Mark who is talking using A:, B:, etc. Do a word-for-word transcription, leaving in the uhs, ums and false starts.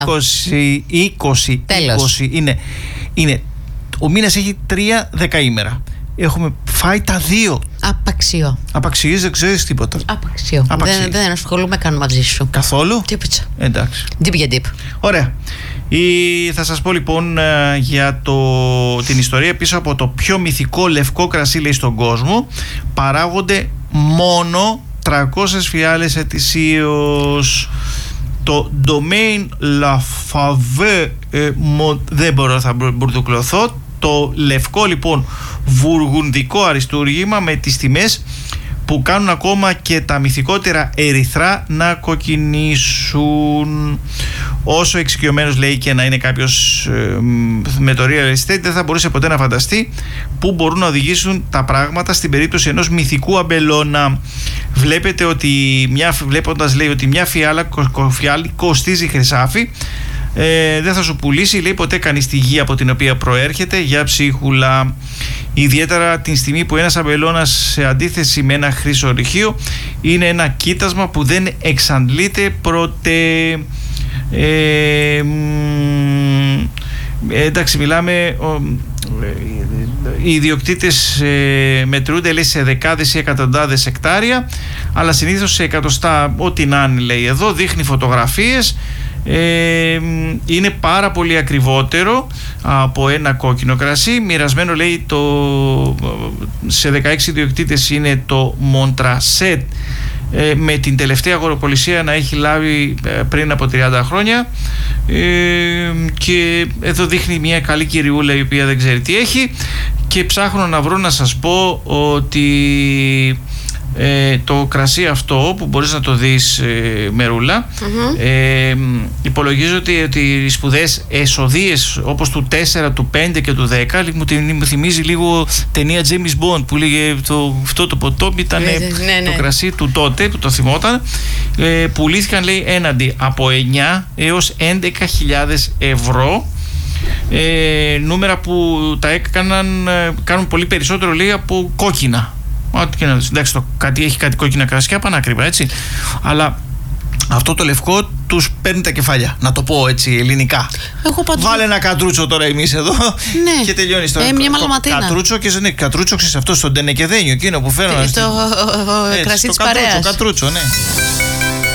A: είκοσι, είκοσι, είκοσι είναι, είναι. Ο μήνας έχει τρία δεκαήμερα. Έχουμε φάει τα δύο.
B: Απαξιό.
A: Απαξιείς, δεν ξέρεις τίποτα.
B: Απαξιό. Δεν, δεν ασχολούμαι καν μαζί σου.
A: Καθόλου.
B: Τίποτα.
A: Εντάξει.
B: Deep για deep.
A: Ωραία. Η, θα σας πω λοιπόν για το, την ιστορία πίσω από το πιο μυθικό λευκό κρασί, λέει, στον κόσμο. Παράγονται μόνο τριακόσιες φιάλες ετησίως. Το Domaine La Fave, ε, δεν μπορώ, θα μπουρδουκλωθώ. Το λευκό λοιπόν βουργουνδικό αριστούργημα με τις τιμές που κάνουν ακόμα και τα μυθικότερα ερυθρά να κοκκινήσουν. Όσο εξοικειωμένος, λέει, και να είναι κάποιος ε, με το real estate, δεν θα μπορούσε ποτέ να φανταστεί πού μπορούν να οδηγήσουν τα πράγματα στην περίπτωση ενός μυθικού αμπελώνα. Βλέπετε ότι μια, βλέποντας, λέει, ότι μια φιάλα, φιάλη κοστίζει χρυσάφι, Ε, δεν θα σου πουλήσει, λέει, ποτέ κανείς τη γη από την οποία προέρχεται για ψίχουλα. Ιδιαίτερα την στιγμή που ένας αμπελώνας, σε αντίθεση με ένα χρυσορυχείο, είναι ένα κοίτασμα που δεν εξαντλείται πρώτε. ε, εντάξει, μιλάμε, ο, οι ιδιοκτήτες ε, μετρούνται, λέει, σε δεκάδες ή εκατοντάδες εκτάρια, αλλά συνήθως σε εκατοστά, ό,τι να είναι, λέει εδώ. Δείχνει φωτογραφίες. Ε, είναι πάρα πολύ ακριβότερο από ένα κόκκινο κρασί. Μοιρασμένο, λέει, το, σε δεκαέξι ιδιοκτήτες είναι το Montrachet, ε, με την τελευταία αγοροπολισία να έχει λάβει ε, πριν από τριάντα χρόνια, ε, και εδώ δείχνει μια καλή κυριούλα η οποία δεν ξέρει τι έχει, και ψάχνω να βρω να σας πω ότι Ε, το κρασί αυτό που μπορείς να το δεις, ε, Μερούλα, mm-hmm. ε, υπολογίζω ότι, ότι οι σπουδαίες εσοδείες όπως του τέσσερα, του πέντε και του δέκα, μου, μου θυμίζει λίγο ταινία James Bond που λέγε το, αυτό το ποτό ήταν, ναι, ναι, το κρασί του τότε που το θυμόταν, ε, πουλήθηκαν, λέει, έναντι από εννιά έως έντεκα χιλιάδες ευρώ. Ε, νούμερα που τα έκαναν, κάνουν πολύ περισσότερο, λέει, από κόκκινα. Ό,τι και να δεις. Εντάξει, το κάτι έχει κάτι κόκκινα κρασιά πανάκριβα, έτσι. Αλλά αυτό το λευκό τους παίρνει τα κεφάλια. Να το πω έτσι ελληνικά.
B: Πάντως...
A: Βάλε ένα κατρούτσο τώρα εμείς εδώ, ναι, και τελειώνει το,
B: ε, μια
A: το, το κατρούτσο. Και δεν είναι κατρούτσο, ξέρεις, αυτό στον τενεκεδένιο, εκείνο που φέρνω.
B: Το κρασί της παρέας.
A: Κατρούτσο, ναι.